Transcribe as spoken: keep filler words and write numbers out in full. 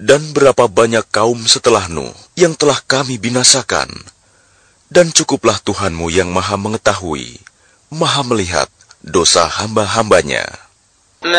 Dan berapa banyak kaum setelah Nuh yang telah kami binasakan. Dan cukuplah Tuhanmu yang maha mengetahui, maha melihat dosa hamba-hambanya.